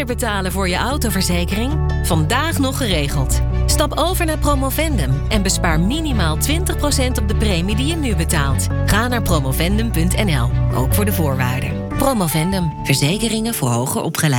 betalen voor je autoverzekering? Vandaag nog geregeld. Stap over naar Promovendum en bespaar minimaal 20% op de premie die je nu betaalt. Ga naar promovendum.nl, ook voor de voorwaarden. Promovendum, verzekeringen voor hoger opgeleiden.